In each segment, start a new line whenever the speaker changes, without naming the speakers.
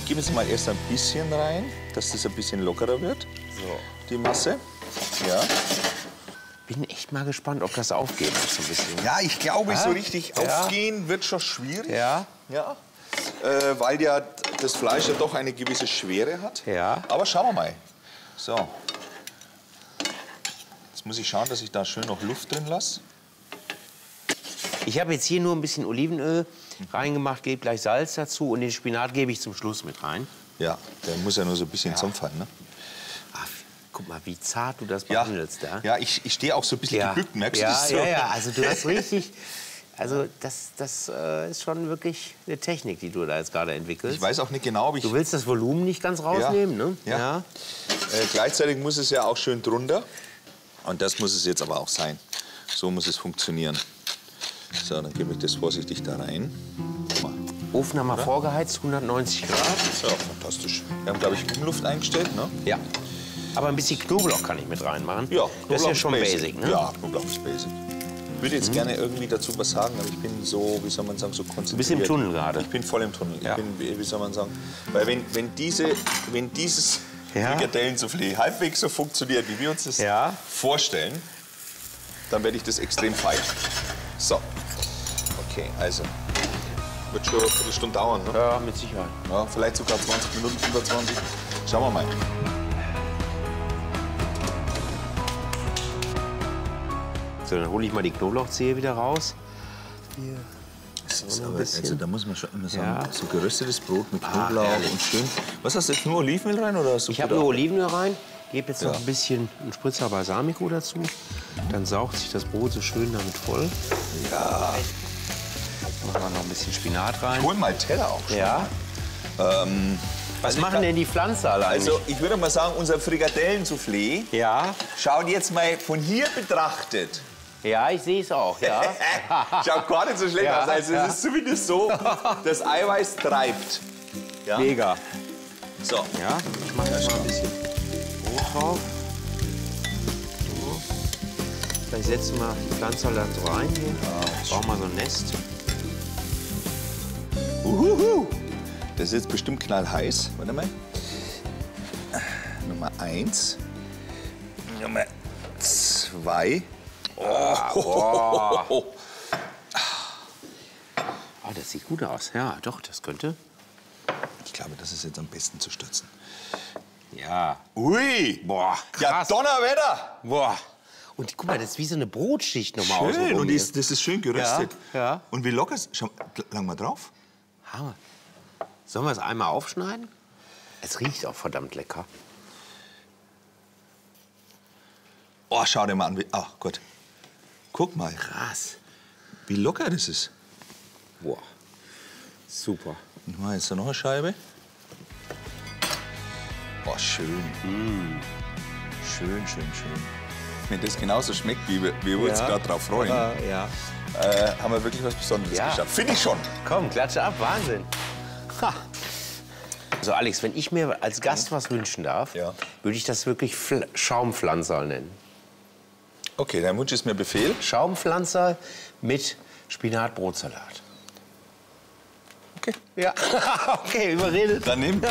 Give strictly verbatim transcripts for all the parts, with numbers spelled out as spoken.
gebe jetzt mal erst ein bisschen rein, dass das ein bisschen lockerer wird,
So.
die Masse. Ja.
Bin echt mal gespannt, ob das aufgeht so ein bisschen.
Ja, ich glaube,
Ah,
so richtig
ja.
aufgehen wird schon schwierig.
Ja.
Ja. Äh, weil ja das Fleisch ja doch eine gewisse Schwere hat.
Ja.
Aber schauen wir mal. So. Jetzt muss ich schauen, dass ich da schön noch Luft drin lasse.
Ich habe jetzt hier nur ein bisschen Olivenöl reingemacht, gebe gleich Salz dazu und den Spinat gebe ich zum Schluss mit rein.
Ja, der muss ja nur so ein bisschen
Ja.
zusammenfallen, ne?
Ach, guck mal, wie zart du das
Ja,
behandelst. Ja,
ja ich, ich stehe auch so ein bisschen
ja.
gebückt, merkst du
ja,
das so?
ja, ja, also du hast richtig... Also das, das äh, ist schon wirklich eine Technik, die du da jetzt gerade entwickelst.
Ich weiß auch nicht genau, ob ich...
Du willst das Volumen nicht ganz rausnehmen,
ja.
ne?
Ja. Äh, gleichzeitig muss es ja auch schön drunter. Und das muss es jetzt aber auch sein. So muss es funktionieren. So, dann gebe ich das vorsichtig da rein. Guck mal.
Ofen haben wir vorgeheizt, hundertneunzig Grad.
So, fantastisch. Wir haben, glaube ich, Umluft eingestellt, ne?
Ja. Aber ein bisschen Knoblauch kann ich mit reinmachen.
Ja,
das ist ja schon
Basic.
basic, ne?
Ja, Knoblauch ist basic. Ich würde jetzt
Mhm.
gerne irgendwie dazu was sagen, aber ich bin so, wie soll man sagen, so konzentriert.
Du bist im Tunnel gerade.
Ich bin voll im Tunnel.
Ja.
Ich bin, wie wie soll man sagen, weil wenn, wenn, diese, wenn dieses
Ja.
Frikadellensoufflé halbwegs so funktioniert, wie wir uns das
Ja.
vorstellen, dann werde ich das extrem feiern. So, okay, also, wird schon eine Viertelstunde dauern, ne?
Ja, mit Sicherheit.
Ja, vielleicht sogar zwanzig Minuten, fünfundzwanzig. Schauen wir mal.
So, dann hole ich mal die Knoblauchzehe wieder raus. Hier.
Das ist
noch ein
aber,
bisschen.
also, da muss man schon immer sagen,
Ja.
so geröstetes Brot mit
Ah,
Knoblauch
herrlich.
und schön. Was hast du jetzt, nur Olivenöl rein oder hast du
Ich habe
Butter?
nur Olivenöl rein, gebe jetzt noch
Ja.
ein bisschen einen Spritzer Balsamico dazu. Dann saugt sich das Brot so schön damit voll.
Ja.
Machen wir noch ein bisschen Spinat rein.
Hol mal Teller auch schon.
Ja.
Ähm,
Was
also
machen denn die Pflanzen alle eigentlich?
Also ich würde mal sagen, unser Frikadellensoufflé
ja.
schaut jetzt mal von hier betrachtet.
Ja, ich sehe es auch, ja.
Schaut gar nicht so schlecht
Ja,
aus. Also
ja.
es ist zumindest so, das Eiweiß treibt. Ja?
Mega.
So.
Ja, ich mache jetzt mal ein bisschen Brot drauf. So. Vielleicht setzen wir die Pflanze dann so rein hier. Ja, brauchen wir so ein Nest.
Uhuhu. Das ist jetzt bestimmt knallheiß. Warte mal. Nummer eins. Nummer zwei.
Oh, oh, das sieht gut aus. Ja, doch, das könnte.
Ich glaube, das ist jetzt am besten zu stürzen.
Ja.
Ui!
Boah,
Ja,
krass.
Donnerwetter!
Boah. Und guck mal, das ist wie so eine Brotschicht nochmal
Schön,
außenrum
und
hier.
das, das ist schön geröstet.
Ja, ja.
Und wie locker ist. Schau, lang mal drauf.
Hammer. Sollen wir es einmal aufschneiden? Es riecht auch verdammt lecker.
Oh, schau dir mal an. Wie, ach Gott. Guck mal,
Krass.
wie locker das ist.
Boah. Super.
Und mal jetzt da noch eine Scheibe. Oh, schön.
Mm.
Schön, schön, schön. Wenn das genauso schmeckt, wie wir, wie wir uns gerade drauf freuen,
Ja, ja.
äh, haben wir wirklich was Besonderes
Ja.
geschafft. Finde ich schon.
Komm, klatsche ab. Wahnsinn. Ha. Also Alex, wenn ich mir als Gast was wünschen darf,
Ja.
würde ich das wirklich Fl Schaumpflanzerl nennen.
Okay, dein Wunsch ist mir Befehl.
Schaumpflanzerl mit Spinatbrotsalat.
Okay.
Ja, okay, überredet.
Dann nimm.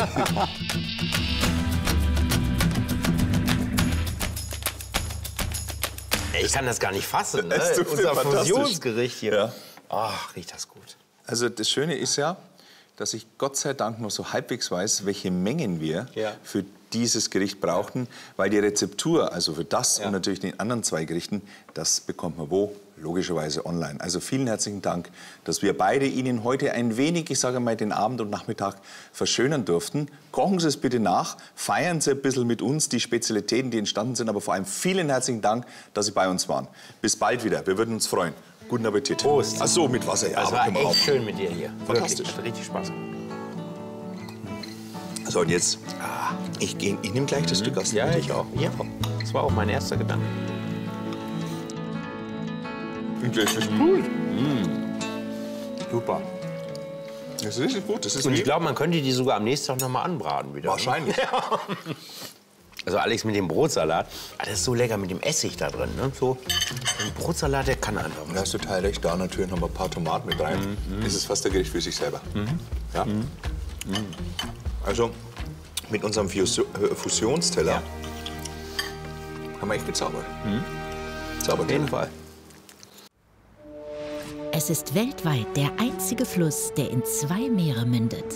Ich kann das gar nicht fassen. Ne?
Es tut mir
Unser
fantastisch.
Fusionsgericht hier.
Ja.
Ach, riecht das gut.
Also das Schöne ist ja, dass ich Gott sei Dank noch so halbwegs weiß, welche Mengen wir
Ja.
für dieses Gericht brauchten, weil die Rezeptur, also für das
Ja.
und natürlich den anderen zwei Gerichten, das bekommt man wo? Logischerweise online. Also vielen herzlichen Dank, dass wir beide Ihnen heute ein wenig, ich sage mal, den Abend und Nachmittag verschönern durften. Kochen Sie es bitte nach, feiern Sie ein bisschen mit uns die Spezialitäten, die entstanden sind, aber vor allem vielen herzlichen Dank, dass Sie bei uns waren. Bis bald wieder, wir würden uns freuen. Guten Appetit.
Prost.
Ach so, mit Wasser, ja.
Das
aber
war
können wir
echt
auch.
schön mit dir hier.
Fantastisch.
Wirklich, hat richtig Spaß gemacht.
So, und jetzt, ich, geh- ich nehme gleich das Stück aus der
Ja,
Mitte.
ich auch. Ja, das war auch mein erster Gedanke.
Und das ist gut.
Super.
Das ist richtig gut. Das ist
Und ich
wie-
glaube, man könnte die sogar am nächsten Tag noch mal anbraten wieder.
Wahrscheinlich.
Also Alex mit dem Brotsalat, ah, das ist so lecker mit dem Essig da drin. Ne? So, ein Brotsalat, der kann einfach.
Da hast du total recht. Da natürlich noch mal ein paar Tomaten mit rein. Das ist fast ein Gericht für sich selber. Ja? Also mit unserem Fus Fusionsteller ja. haben wir echt gezaubert. Mhm. Zaubert auf jeden Fall.
Es ist weltweit der einzige Fluss, der in zwei Meere mündet.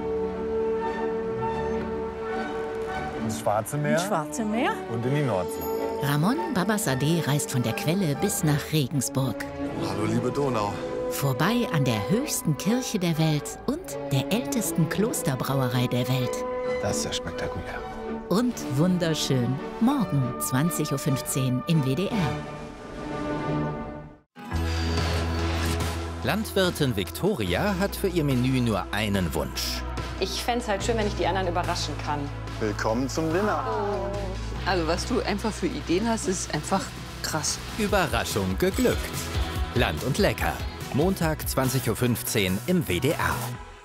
Ins Schwarze Meer,
Ins Schwarze Meer
und in die Nordsee.
Ramon Babassadeh reist von der Quelle bis nach Regensburg.
Hallo, liebe Donau.
Vorbei an der höchsten Kirche der Welt und der ältesten Klosterbrauerei der Welt.
Das ist ja spektakulär.
Und wunderschön. Morgen zwanzig Uhr fünfzehn im W D R.
Landwirtin Viktoria hat für ihr Menü nur einen Wunsch.
Ich fände es halt schön, wenn ich die anderen überraschen kann.
Willkommen zum Dinner.
Also was du einfach für Ideen hast, ist einfach krass.
Überraschung geglückt. Land und Lecker. Montag zwanzig Uhr fünfzehn im W D R.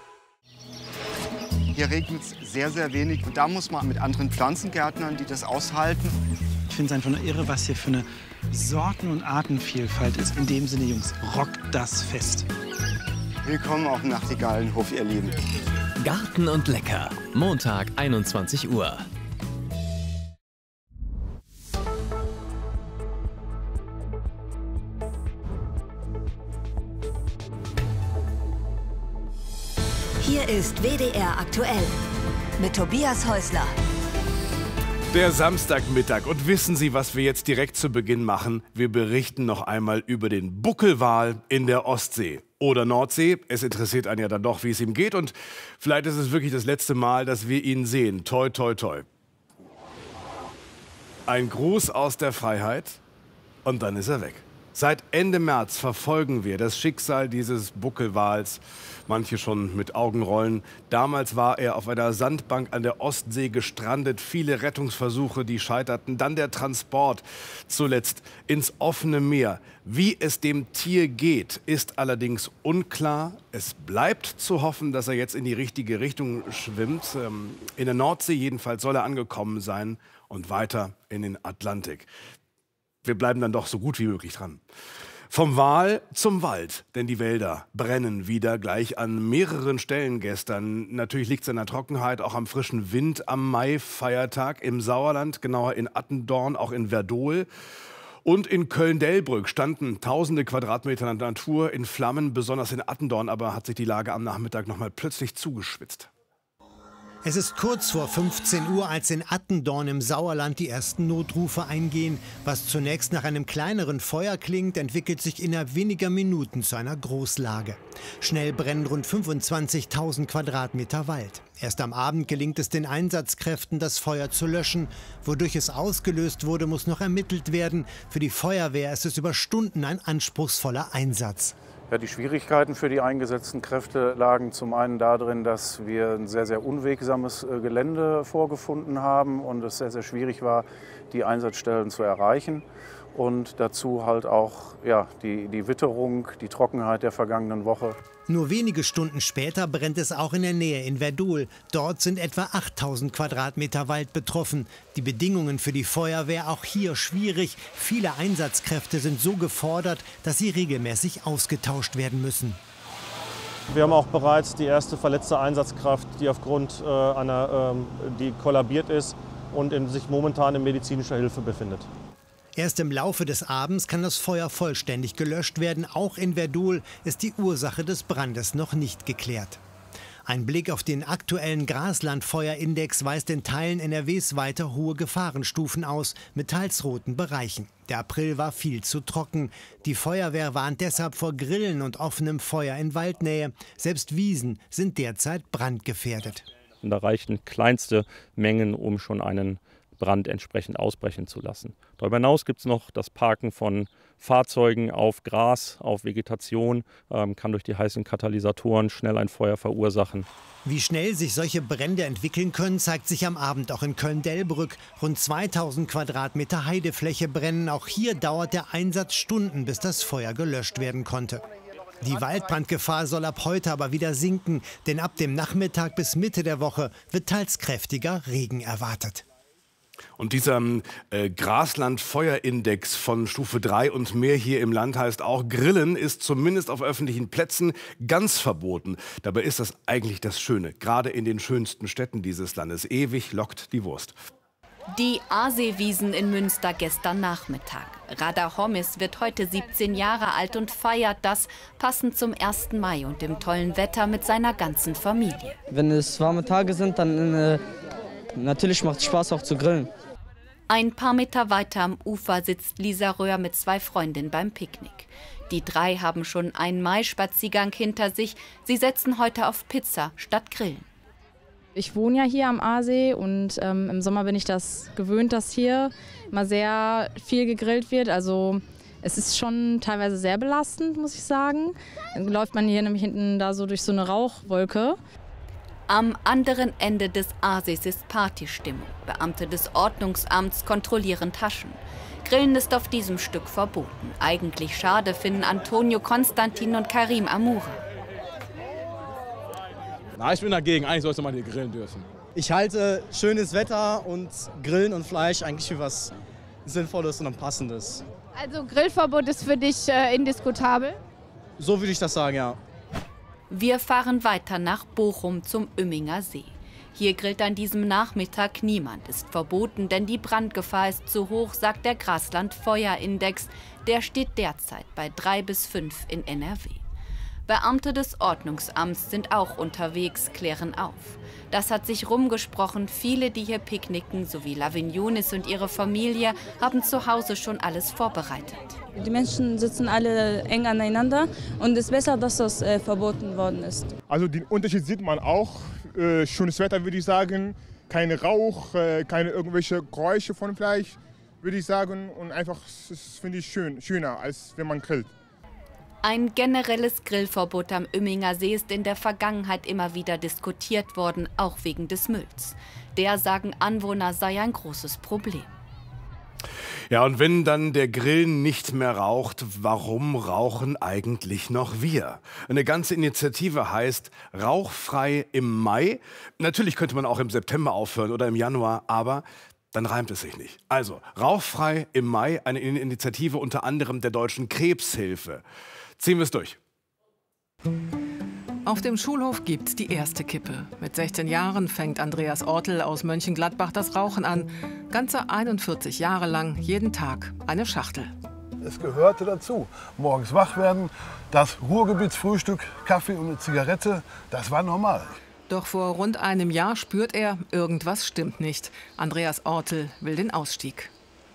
Hier regnet es sehr, sehr wenig. Und da muss man mit anderen Pflanzengärtnern, die das aushalten.
Ich finde es einfach nur irre, was hier für eine Sorten- und Artenvielfalt ist. In dem Sinne, Jungs, rockt das Fest.
Willkommen auf dem Nachtigallenhof, ihr Lieben.
Garten und Lecker. Montag, einundzwanzig Uhr.
Hier ist W D R aktuell mit Tobias Häusler.
Der Samstagmittag. Und wissen Sie, was wir jetzt direkt zu Beginn machen? Wir berichten noch einmal über den Buckelwal in der Ostsee oder Nordsee. Es interessiert einen ja dann doch, wie es ihm geht. Und vielleicht ist es wirklich das letzte Mal, dass wir ihn sehen. Toi, toi, toi. Ein Gruß aus der Freiheit und dann ist er weg. Seit Ende März verfolgen wir das Schicksal dieses Buckelwals. Manche schon mit Augenrollen. Damals war er auf einer Sandbank an der Ostsee gestrandet. Viele Rettungsversuche, die scheiterten. Dann der Transport, zuletzt ins offene Meer. Wie es dem Tier geht, ist allerdings unklar. Es bleibt zu hoffen, dass er jetzt in die richtige Richtung schwimmt. In der Nordsee jedenfalls soll er angekommen sein und weiter in den Atlantik. Wir bleiben dann doch so gut wie möglich dran. Vom Wal zum Wald, denn die Wälder brennen wieder gleich an mehreren Stellen gestern. Natürlich liegt es an der Trockenheit, auch am frischen Wind am Mai-Feiertag im Sauerland, genauer in Attendorn, auch in Werdohl. Und in Köln-Delbrück standen tausende Quadratmeter Natur in Flammen, besonders in Attendorn, aber hat sich die Lage am Nachmittag noch mal plötzlich zugeschwitzt.
Es ist kurz vor fünfzehn Uhr, als in Attendorn im Sauerland die ersten Notrufe eingehen. Was zunächst nach einem kleineren Feuer klingt, entwickelt sich innerhalb weniger Minuten zu einer Großlage. Schnell brennen rund fünfundzwanzigtausend Quadratmeter Wald. Erst am Abend gelingt es den Einsatzkräften, das Feuer zu löschen. Wodurch es ausgelöst wurde, muss noch ermittelt werden. Für die Feuerwehr ist es über Stunden ein anspruchsvoller Einsatz.
Ja, die Schwierigkeiten für die eingesetzten Kräfte lagen zum einen darin, dass wir ein sehr, sehr unwegsames Gelände vorgefunden haben und es sehr, sehr schwierig war, die Einsatzstellen zu erreichen. Und dazu halt auch ja, die, die Witterung, die Trockenheit der vergangenen Woche.
Nur wenige Stunden später brennt es auch in der Nähe in Werdohl. Dort sind etwa achttausend Quadratmeter Wald betroffen. Die Bedingungen für die Feuerwehr auch hier schwierig. Viele Einsatzkräfte sind so gefordert, dass sie regelmäßig ausgetauscht werden müssen.
Wir haben auch bereits die erste verletzte Einsatzkraft, die aufgrund äh, einer, ähm, die kollabiert ist und in, sich momentan in medizinischer Hilfe befindet.
Erst im Laufe des Abends kann das Feuer vollständig gelöscht werden. Auch in Werdohl ist die Ursache des Brandes noch nicht geklärt. Ein Blick auf den aktuellen Graslandfeuerindex weist in Teilen N R Ws weiter hohe Gefahrenstufen aus, mit teils roten Bereichen. Der April war viel zu trocken. Die Feuerwehr warnt deshalb vor Grillen und offenem Feuer in Waldnähe. Selbst Wiesen sind derzeit brandgefährdet.
Und da reichen kleinste Mengen, um schon einen Brand entsprechend ausbrechen zu lassen. Darüber hinaus gibt es noch das Parken von Fahrzeugen auf Gras, auf Vegetation, ähm, kann durch die heißen Katalysatoren schnell ein Feuer verursachen.
Wie schnell sich solche Brände entwickeln können, zeigt sich am Abend auch in Köln-Delbrück. Rund zweitausend Quadratmeter Heidefläche brennen. Auch hier dauert der Einsatz Stunden, bis das Feuer gelöscht werden konnte. Die Waldbrandgefahr soll ab heute aber wieder sinken, denn ab dem Nachmittag bis Mitte der Woche wird teils kräftiger Regen erwartet.
Und dieser äh, Grasland-Feuerindex von Stufe drei und mehr hier im Land heißt auch, Grillen ist zumindest auf öffentlichen Plätzen ganz verboten. Dabei ist das eigentlich das Schöne, gerade in den schönsten Städten dieses Landes. Ewig lockt die Wurst.
Die Aaseewiesen in Münster gestern Nachmittag. Radar Hommis wird heute siebzehn Jahre alt und feiert das passend zum ersten Mai und dem tollen Wetter mit seiner ganzen Familie.
Wenn es warme Tage sind, dann äh, natürlich macht es Spaß auch zu grillen.
Ein paar Meter weiter am Ufer sitzt Lisa Röhr mit zwei Freundinnen beim Picknick. Die drei haben schon einen Mai-Spaziergang hinter sich. Sie setzen heute auf Pizza statt Grillen.
Ich wohne ja hier am Aasee und ähm, im Sommer bin ich das gewöhnt, dass hier immer sehr viel gegrillt wird. Also es ist schon teilweise sehr belastend, muss ich sagen. Dann läuft man hier nämlich hinten da so durch so eine Rauchwolke.
Am anderen Ende des Aasees ist Partystimmung. Beamte des Ordnungsamts kontrollieren Taschen. Grillen ist auf diesem Stück verboten. Eigentlich schade finden Antonio Konstantin und Karim Amoura.
Na, ich bin dagegen. Eigentlich sollte man hier grillen dürfen.
Ich halte schönes Wetter und Grillen und Fleisch eigentlich für was Sinnvolles und Passendes.
Also Grillverbot ist für dich äh, indiskutabel?
So würde ich das sagen, ja.
Wir fahren weiter nach Bochum zum Ümminger See. Hier grillt an diesem Nachmittag niemand. Ist verboten, denn die Brandgefahr ist zu hoch, sagt der Grasland-Feuerindex. Der steht derzeit bei drei bis fünf in N R W. Beamte des Ordnungsamts sind auch unterwegs, klären auf. Das hat sich rumgesprochen. Viele, die hier picknicken, sowie Lavignonis und ihre Familie, haben zu Hause schon alles vorbereitet.
Die Menschen sitzen alle eng aneinander und es ist besser, dass das äh, verboten worden ist.
Also den Unterschied sieht man auch. Äh, schönes Wetter, würde ich sagen. Kein Rauch, äh, keine irgendwelche Geräusche von Fleisch, würde ich sagen. Und einfach, das finde ich schön, schöner, als wenn man grillt.
Ein generelles Grillverbot am Ümminger See ist in der Vergangenheit immer wieder diskutiert worden, auch wegen des Mülls. Der, sagen Anwohner, sei ein großes Problem.
Ja, und wenn dann der Grill nicht mehr raucht, warum rauchen eigentlich noch wir? Eine ganze Initiative heißt Rauchfrei im Mai. Natürlich könnte man auch im September aufhören oder im Januar, aber dann reimt es sich nicht. Also, Rauchfrei im Mai, eine Initiative unter anderem der Deutschen Krebshilfe. Ziehen wir es durch.
Auf dem Schulhof gibt's die erste Kippe. Mit sechzehn Jahren fängt Andreas Ortel aus Mönchengladbach das Rauchen an. Ganze einundvierzig Jahre lang, jeden Tag eine Schachtel.
Es gehörte dazu. Morgens wach werden, das Ruhrgebietsfrühstück, Kaffee und eine Zigarette, das war normal.
Doch vor rund einem Jahr spürt er, irgendwas stimmt nicht. Andreas Ortel will den Ausstieg.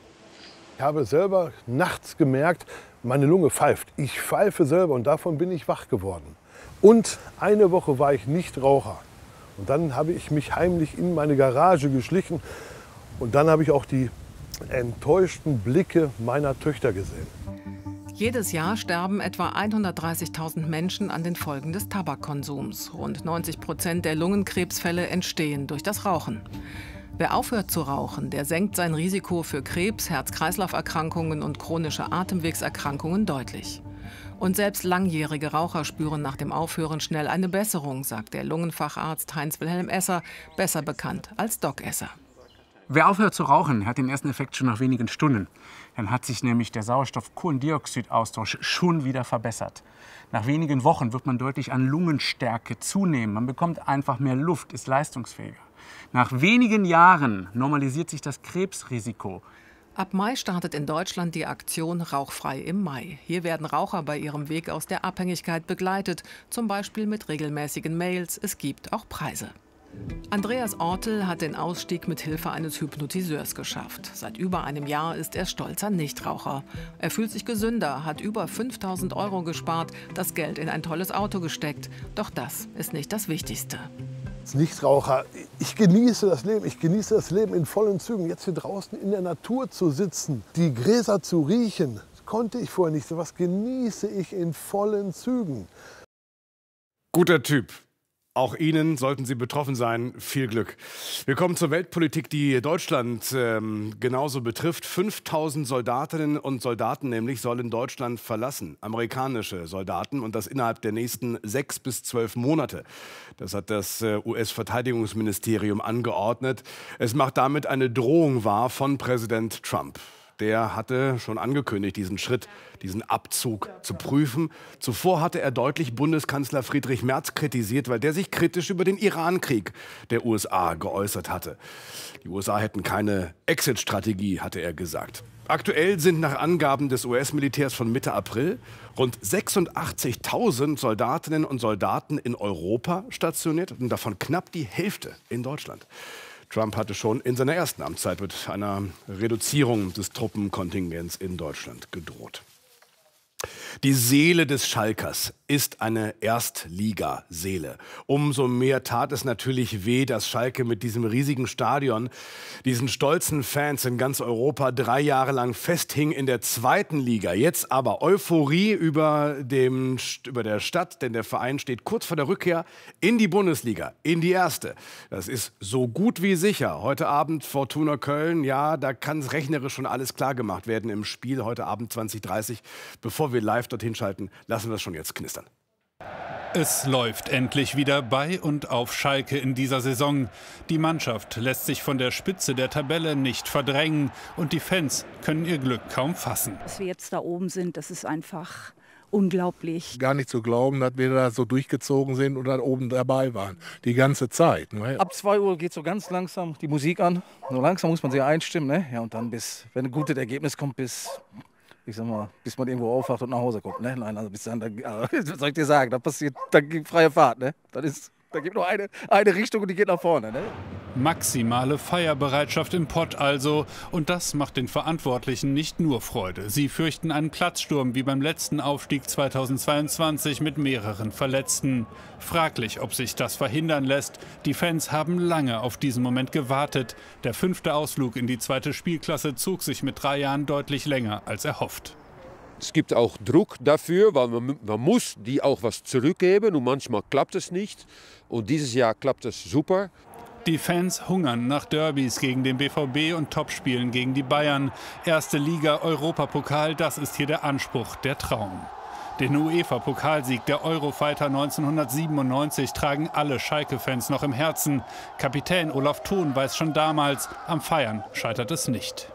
Ich habe selber nachts gemerkt, meine Lunge pfeift. Ich pfeife selber und davon bin ich wach geworden. Und eine Woche war ich nicht Raucher. Und dann habe ich mich heimlich in meine Garage geschlichen. Und dann habe ich auch die enttäuschten Blicke meiner Töchter gesehen.
Jedes Jahr sterben etwa hundertdreißigtausend Menschen an den Folgen des Tabakkonsums. Rund neunzig Prozent der Lungenkrebsfälle entstehen durch das Rauchen. Wer aufhört zu rauchen, der senkt sein Risiko für Krebs, Herz-Kreislauf-Erkrankungen und chronische Atemwegserkrankungen deutlich. Und selbst langjährige Raucher spüren nach dem Aufhören schnell eine Besserung, sagt der Lungenfacharzt Heinz-Wilhelm Esser, besser bekannt als Doc Esser.
Wer aufhört zu rauchen, hat den ersten Effekt schon nach wenigen Stunden. Dann hat sich nämlich der Sauerstoff-Kohlendioxid-Austausch schon wieder verbessert. Nach wenigen Wochen wird man deutlich an Lungenstärke zunehmen. Man bekommt einfach mehr Luft, ist leistungsfähiger. Nach wenigen Jahren normalisiert sich das Krebsrisiko.
Ab Mai startet in Deutschland die Aktion Rauchfrei im Mai. Hier werden Raucher bei ihrem Weg aus der Abhängigkeit begleitet, zum Beispiel mit regelmäßigen Mails. Es gibt auch Preise. Andreas Ortel hat den Ausstieg mit Hilfe eines Hypnotiseurs geschafft. Seit über einem Jahr ist er stolzer Nichtraucher. Er fühlt sich gesünder, hat über fünftausend Euro gespart, das Geld in ein tolles Auto gesteckt. Doch das ist nicht das Wichtigste.
Als Nichtraucher, ich genieße das Leben, ich genieße das Leben in vollen Zügen. Jetzt hier draußen in der Natur zu sitzen, die Gräser zu riechen, konnte ich vorher nicht. So was genieße ich in vollen Zügen.
Guter Typ. Auch Ihnen, sollten Sie betroffen sein, viel Glück. Wir kommen zur Weltpolitik, die Deutschland ähm, genauso betrifft. fünftausend Soldatinnen und Soldaten nämlich sollen Deutschland verlassen. Amerikanische Soldaten, und das innerhalb der nächsten sechs bis zwölf Monate. Das hat das äh, U S-Verteidigungsministerium angeordnet. Es macht damit eine Drohung wahr von Präsident Trump. Der hatte schon angekündigt, diesen Schritt, diesen Abzug zu prüfen. Zuvor hatte er deutlich Bundeskanzler Friedrich Merz kritisiert, weil der sich kritisch über den Iran-Krieg der U S A geäußert hatte. Die U S A hätten keine Exit-Strategie, hatte er gesagt. Aktuell sind nach Angaben des U S-Militärs von Mitte April rund sechsundachtzigtausend Soldatinnen und Soldaten in Europa stationiert und davon knapp die Hälfte in Deutschland. Trump hatte schon in seiner ersten Amtszeit mit einer Reduzierung des Truppenkontingents in Deutschland gedroht. Die Seele des Schalkers ist eine Erstligaseele. Umso mehr tat es natürlich weh, dass Schalke mit diesem riesigen Stadion, diesen stolzen Fans in ganz Europa drei Jahre lang festhing in der zweiten Liga. Jetzt aber Euphorie über, dem, über der Stadt, denn der Verein steht kurz vor der Rückkehr in die Bundesliga, in die erste. Das ist so gut wie sicher. Heute Abend Fortuna Köln, ja, da kann es rechnerisch schon alles klar gemacht werden im Spiel heute Abend zwanzig Uhr dreißig. Bevor wir live dorthin schalten, lassen wir es schon jetzt knistern.
Es läuft endlich wieder bei und auf Schalke in dieser Saison. Die Mannschaft lässt sich von der Spitze der Tabelle nicht verdrängen und die Fans können ihr Glück kaum fassen.
Dass wir jetzt da oben sind, das ist einfach unglaublich.
Gar nicht zu glauben, dass wir da so durchgezogen sind und da oben dabei waren, die ganze Zeit. Ne?
Ab zwei Uhr geht so ganz langsam die Musik an. So langsam muss man sich einstimmen. Ne? Ja, und dann, bis, wenn ein gutes Ergebnis kommt, bis... Ich sag mal, bis man irgendwo aufwacht und nach Hause kommt. Ne? Nein, also bis dann, dann was soll ich dir sagen, da passiert, da gibt freie Fahrt. Ne? Das ist, da gibt nur eine, eine Richtung und die geht nach vorne. Ne?
Maximale Feierbereitschaft im Pott also. Und das macht den Verantwortlichen nicht nur Freude. Sie fürchten einen Platzsturm wie beim letzten Aufstieg zweitausendzweiundzwanzig mit mehreren Verletzten. Fraglich, ob sich das verhindern lässt. Die Fans haben lange auf diesen Moment gewartet. Der fünfte Ausflug in die zweite Spielklasse zog sich mit drei Jahren deutlich länger als erhofft.
Es gibt auch Druck dafür, weil man, man muss die auch was zurückgeben und manchmal klappt es nicht. Und dieses Jahr klappt es super.
Die Fans hungern nach Derbys gegen den B V B und Topspielen gegen die Bayern. Erste Liga, Europapokal, das ist hier der Anspruch, der Traum. Den UEFA-Pokalsieg der Eurofighter neunzehnhundertsiebenundneunzig tragen alle Schalke-Fans noch im Herzen. Kapitän Olaf Thon weiß schon damals, am Feiern scheitert es nicht.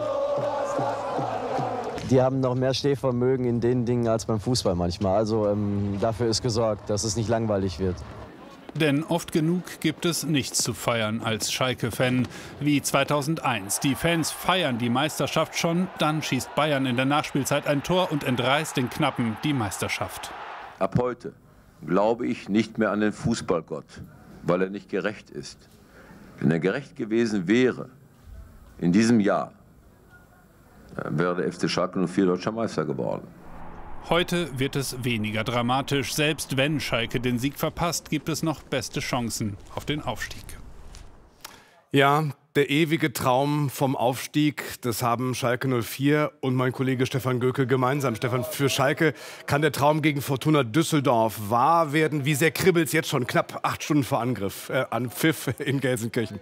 Die haben noch mehr Stehvermögen in den Dingen als beim Fußball manchmal. Also ähm, dafür ist gesorgt, dass es nicht langweilig wird.
Denn oft genug gibt es nichts zu feiern als Schalke-Fan. Wie zweitausendeins. Die Fans feiern die Meisterschaft schon, dann schießt Bayern in der Nachspielzeit ein Tor und entreißt den Knappen die Meisterschaft.
Ab heute glaube ich nicht mehr an den Fußballgott, weil er nicht gerecht ist. Wenn er gerecht gewesen wäre, in diesem Jahr, wäre der F C Schalke null vier deutscher Meister geworden.
Heute wird es weniger dramatisch. Selbst wenn Schalke den Sieg verpasst, gibt es noch beste Chancen auf den Aufstieg.
Ja, der ewige Traum vom Aufstieg, das haben Schalke null vier und mein Kollege Stefan Göckel gemeinsam. Stefan, für Schalke kann der Traum gegen Fortuna Düsseldorf wahr werden. Wie sehr kribbelt es jetzt schon? Knapp acht Stunden vor Angriff, äh, an Pfiff in Gelsenkirchen.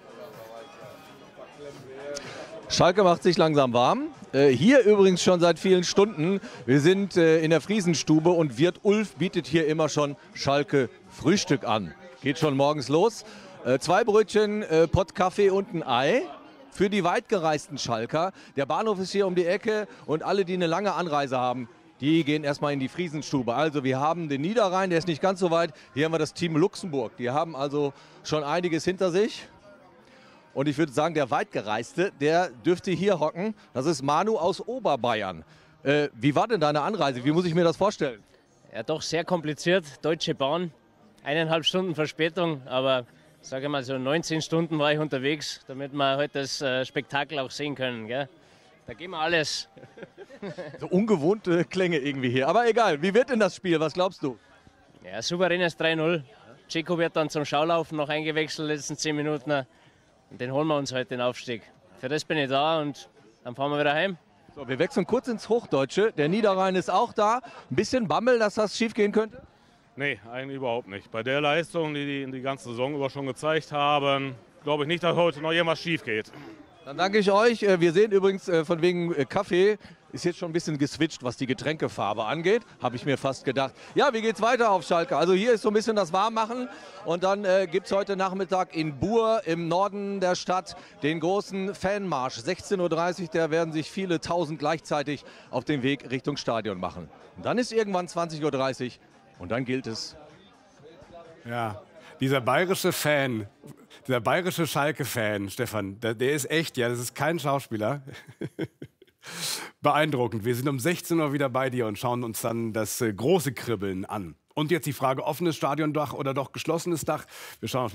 Schalke macht sich langsam warm. Äh, hier übrigens schon seit vielen Stunden. Wir sind äh, in der Friesenstube und Wirt Ulf bietet hier immer schon Schalke Frühstück an. Geht schon morgens los. Äh, zwei Brötchen, äh, Pott Kaffee und ein Ei für die weitgereisten Schalker. Der Bahnhof ist hier um die Ecke und alle, die eine lange Anreise haben, die gehen erstmal in die Friesenstube. Also wir haben den Niederrhein, der ist nicht ganz so weit. Hier haben wir das Team Luxemburg. Die haben also schon einiges hinter sich. Und ich würde sagen, der Weitgereiste, der dürfte hier hocken. Das ist Manu aus Oberbayern. Äh, wie war denn deine Anreise? Wie muss ich mir das vorstellen?
Ja, doch sehr kompliziert. Deutsche Bahn, eineinhalb Stunden Verspätung. Aber ich sage mal, so neunzehn Stunden war ich unterwegs, damit wir heute das äh, Spektakel auch sehen können. Gell? Da gehen wir alles.
So ungewohnte Klänge irgendwie hier. Aber egal, wie wird denn das Spiel? Was glaubst du?
Ja, souveränes drei null. Dzeko wird dann zum Schaulaufen noch eingewechselt, letzten zehn Minuten. Und den holen wir uns heute, den Aufstieg. Für das bin ich da und dann fahren wir wieder heim.
So, wir wechseln kurz ins Hochdeutsche. Der Niederrhein ist auch da. Ein bisschen Bammel, dass das schief gehen könnte?
Nee, eigentlich überhaupt nicht. Bei der Leistung, die die die ganze Saison über schon gezeigt haben, glaube ich nicht, dass heute noch irgendwas schief geht.
Dann danke ich euch. Wir sehen übrigens von wegen Kaffee, ist jetzt schon ein bisschen geswitcht, was die Getränkefarbe angeht. Habe ich mir fast gedacht. Ja, wie geht's weiter auf Schalke? Also hier ist so ein bisschen das Warmmachen. Und dann äh, gibt es heute Nachmittag in Buhr im Norden der Stadt den großen Fanmarsch. sechzehn Uhr dreißig, da werden sich viele Tausend gleichzeitig auf den Weg Richtung Stadion machen. Und dann ist irgendwann zwanzig Uhr dreißig und dann gilt es.
Ja, dieser bayerische Fan, dieser bayerische Schalke-Fan, Stefan, der, der ist echt, ja, das ist kein Schauspieler. Beeindruckend. Wir sind um sechzehn Uhr wieder bei dir und schauen uns dann das äh, große Kribbeln an. Und jetzt die Frage, offenes Stadiondach oder doch geschlossenes Dach? Wir schauen auf